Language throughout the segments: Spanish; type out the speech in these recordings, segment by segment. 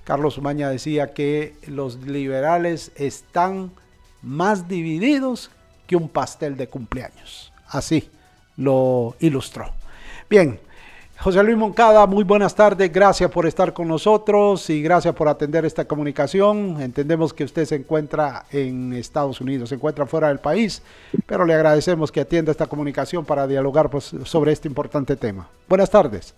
Carlos Umaña decía que los liberales están más divididos que un pastel de cumpleaños. Así lo ilustró. Bien, José Luis Moncada, muy buenas tardes, gracias por estar con nosotros y gracias por atender esta comunicación. Entendemos que usted se encuentra en Estados Unidos, se encuentra fuera del país, pero le agradecemos que atienda esta comunicación para dialogar sobre este importante tema. Buenas tardes.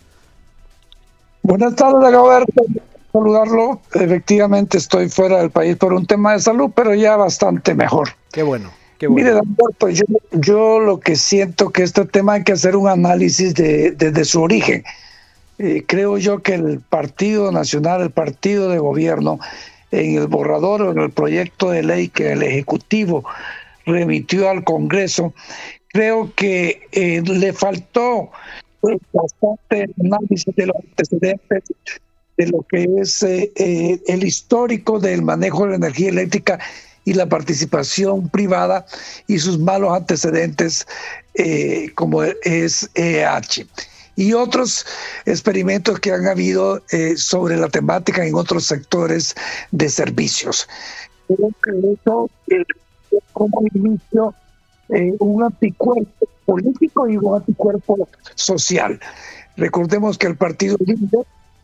Buenas tardes, Roberto. Saludarlo. Efectivamente estoy fuera del país por un tema de salud, pero ya bastante mejor. Qué bueno. Qué bueno. Mire, Roberto, yo lo que siento que este tema hay que hacer un análisis desde su origen. Creo yo que el Partido Nacional, el partido de gobierno, en el borrador o en el proyecto de ley que el Ejecutivo remitió al Congreso, creo que le faltó bastante análisis de los antecedentes de lo que es el histórico del manejo de la energía eléctrica y la participación privada y sus malos antecedentes como es EH. Y otros experimentos que han habido sobre la temática en otros sectores de servicios. Creo que eso como inicio un anticuerpo político y un anticuerpo social. Recordemos que el Partido Libre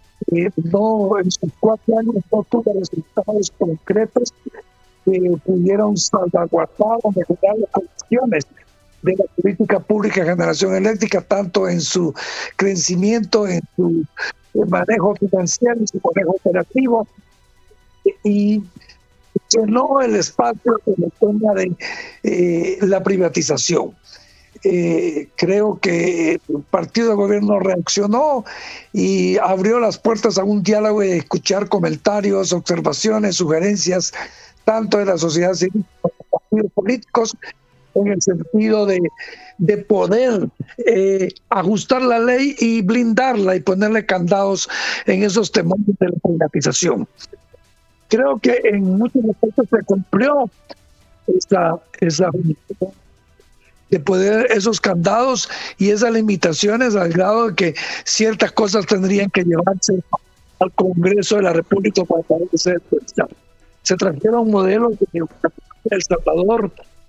no, en sus 4 años no tuvo resultados concretos que pudieron salvaguardar o mejorar las condiciones de la política pública de generación eléctrica, tanto en su crecimiento, en su manejo financiero, en su manejo operativo, y llenó el espacio con el tema de la privatización. Creo que el partido de gobierno reaccionó y abrió las puertas a un diálogo y a escuchar comentarios, observaciones, sugerencias, tanto de la sociedad civil como de los partidos políticos, en el sentido de poder ajustar la ley y blindarla y ponerle candados en esos temores de la privatización. Creo que en muchos aspectos se cumplió esa de poder esos candados y esas limitaciones al grado de que ciertas cosas tendrían que llevarse al Congreso de la República para poder ser pensadas. Se trajeron modelos de El Salvador,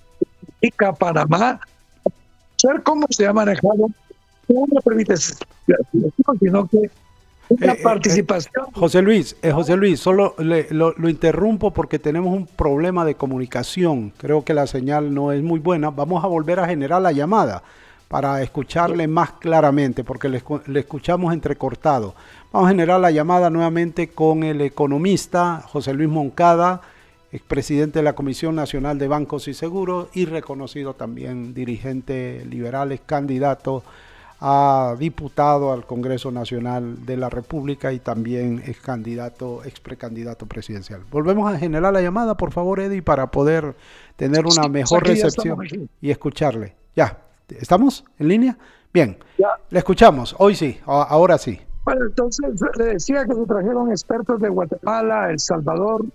Panamá, ver cómo se ha manejado una privatización, sino que una participación. José Luis, solo lo interrumpo porque tenemos un problema de comunicación. Creo que la señal no es muy buena. Vamos a volver a generar la llamada para escucharle más claramente, porque le escuchamos entrecortado. Vamos a generar la llamada nuevamente con el economista José Luis Moncada, expresidente de la Comisión Nacional de Bancos y Seguros y reconocido también dirigente liberal, candidato a diputado al Congreso Nacional de la República y también ex precandidato presidencial. Volvemos a generar la llamada, por favor, Eddie, para poder tener una mejor recepción y escucharle. ¿Ya? ¿Estamos en línea? Bien, ya. Le escuchamos. Hoy sí, ahora sí. Bueno, entonces le decía que se trajeron expertos de Guatemala, El Salvador,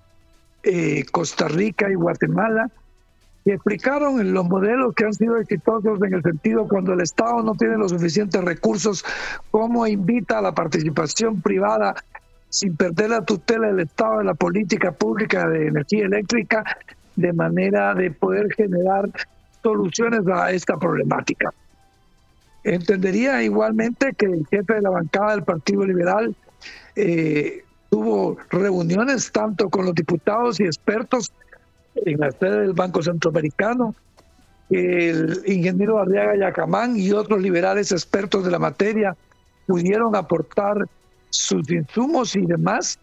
Costa Rica y Guatemala, y explicaron en los modelos que han sido exitosos en el sentido cuando el Estado no tiene los suficientes recursos, cómo invita a la participación privada sin perder la tutela del Estado de la política pública de energía eléctrica, de manera de poder generar soluciones a esta problemática. Entendería igualmente que el jefe de la bancada del Partido Liberal tuvo reuniones tanto con los diputados y expertos en la sede del Banco Centroamericano, el ingeniero Arriaga Yacamán y otros liberales expertos de la materia pudieron aportar sus insumos y demás,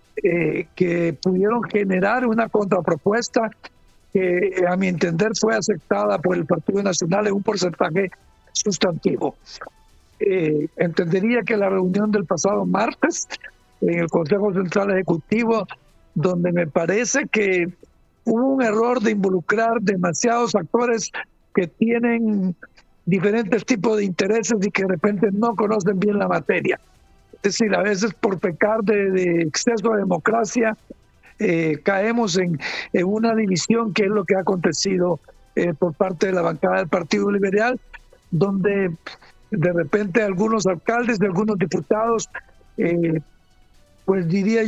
que pudieron generar una contrapropuesta que a mi entender fue aceptada por el Partido Nacional en un porcentaje sustantivo. Entendería que la reunión del pasado martes en el Consejo Central Ejecutivo, donde me parece que hubo un error de involucrar demasiados actores que tienen diferentes tipos de intereses y que de repente no conocen bien la materia. Es decir, a veces por pecar de exceso de democracia caemos en una división, que es lo que ha acontecido por parte de la bancada del Partido Liberal, donde de repente algunos alcaldes, de algunos diputados, pues diría yo,